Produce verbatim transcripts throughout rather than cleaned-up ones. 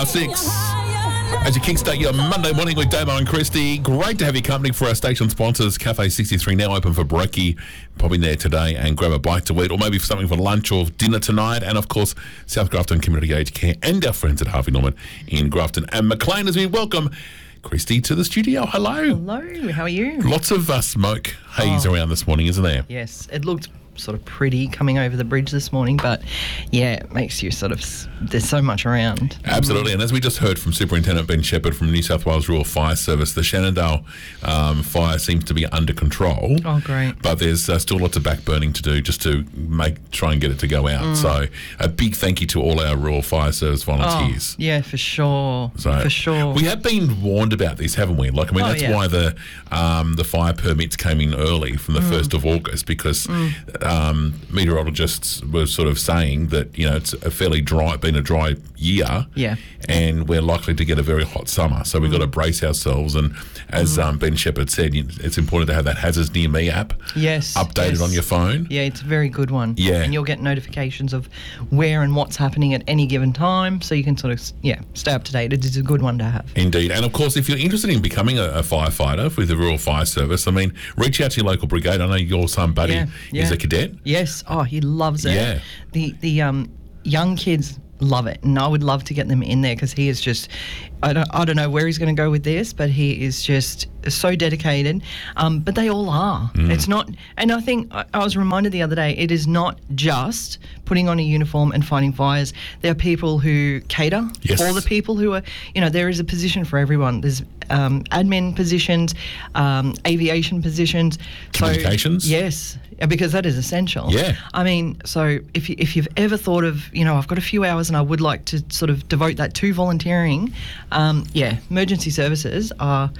Six. As you kickstart your Monday morning with Damo and Christy, great to have your company for our station sponsors. Cafe sixty-three now open for brekkie. Pop in there today and grab a bite to eat, or maybe for something for lunch or dinner tonight. And of course, South Grafton Community Aged Care and our friends at Harvey Norman in Grafton and Maclean as we welcome Christy to the studio. Hello. Hello, how are you? Lots of uh, smoke haze Oh. around this morning, isn't there? Yes, it looked sort of pretty coming over the bridge this morning, but yeah, it makes you sort of, there's so much around. Absolutely, and as we just heard from Superintendent Ben Shepherd from New South Wales Rural Fire Service, the Shenandoah um, fire seems to be under control. Oh, great. But there's uh, still lots of backburning to do just to make try and get it to go out. Mm. So a big thank you to all our Rural Fire Service volunteers. Oh, yeah, for sure, So for sure. we have been warned about this, haven't we? Like, I mean, Oh, that's yeah. why the um, the fire permits came in early from the first of August, because Mm. um, meteorologists were sort of saying that, you know, it's a fairly dry, been a dry year, Yeah. and we're likely to get a very hot summer. So we've got to brace ourselves. And as um, Ben Shepherd said, you- it's important to have that Hazards Near Me app Yes. updated yes. on your phone. Yeah, it's a very good one. Yeah. And you'll get notifications of where and what's happening at any given time, so you can sort of, yeah, stay up to date. It is a good one to have. Indeed. And of course, if you're interested in becoming a, a firefighter with the Rural Fire Service, I mean, reach out to your local brigade. I know your son, Buddy, Yeah, is yeah. a cadet. Yes. Oh, he loves it. Yeah. The the um young kids love it, and I would love to get them in there because he is just, I don't I don't know where he's going to go with this, but he is just so dedicated. Um, but they all are. Mm. It's not, and I think I, I was reminded the other day, it is not just putting on a uniform and fighting fires. There are people who cater Yes. for the people who are, you know, there is a position for everyone. There's um, admin positions, um, aviation positions, So- Communications? yes, because that is essential. Yeah. I mean, so if you, if you've ever thought of, you know, I've got a few hours and I would like to sort of devote that to volunteering, um, yeah, emergency services are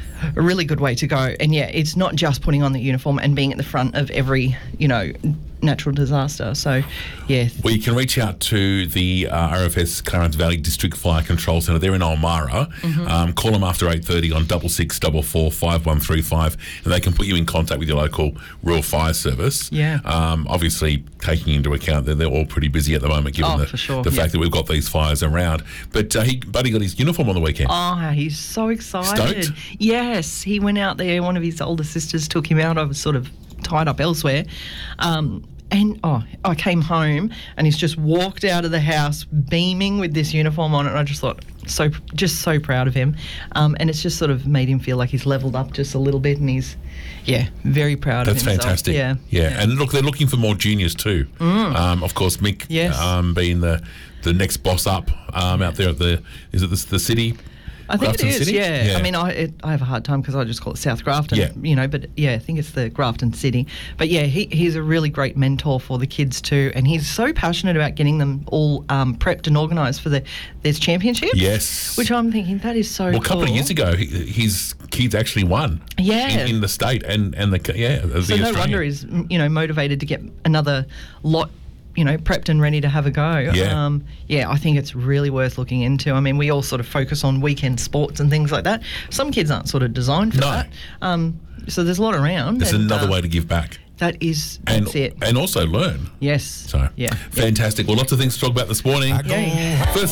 a really good way to go. And yeah, it's not just putting on the uniform and being at the front of every, you know, natural disaster. So, yeah. Well, you can reach out to the uh, R F S Clarence Valley District Fire Control Centre. They're in Ulmarra. Mm-hmm. Um, call them after eight thirty on double six double four five one three five, and they can put you in contact with your local rural fire service. Yeah. Um, obviously, taking into account that they're all pretty busy at the moment, given Oh, the, for sure, the yeah. fact that we've got these fires around. But uh, he, Buddy got his uniform on the weekend. Oh, he's so excited. Stoked? Yes, he went out there. One of his older sisters took him out. I was sort of tied up elsewhere. Um, and, oh, I came home and he's just walked out of the house beaming with this uniform on it. And I just thought, so, just so proud of him. Um, and it's just sort of made him feel like he's leveled up just a little bit, and he's, yeah, very proud That's of himself. fantastic. Yeah. yeah. And look, they're looking for more juniors too. Um, of course, Mick Yes. um, being the, the next boss up um, out there at the, is it the, the city? I think Grafton it is, City? yeah. Yeah. I mean, I it, I have a hard time because I just call it South Grafton, Yeah. you know, but yeah, I think it's the Grafton City. But yeah, he, he's a really great mentor for the kids too, and he's so passionate about getting them all um, prepped and organised for the there's championships. Yes. Which I'm thinking, that is so Well, a couple cool. of years ago, he- his kids actually won. Yeah. In, in the state and and the yeah. The So no Australian. wonder he's, you know, motivated to get another lot, you know, prepped and ready to have a go. Yeah. Um, yeah, I think it's really worth looking into. I mean, we all sort of focus on weekend sports and things like that. Some kids aren't sort of designed for No. that. Um, so there's a lot around. It's and, another uh, way to give back That is, and that's it. and also learn. Yes. So Yeah. fantastic. Well, lots of things to talk about this morning. Yay. First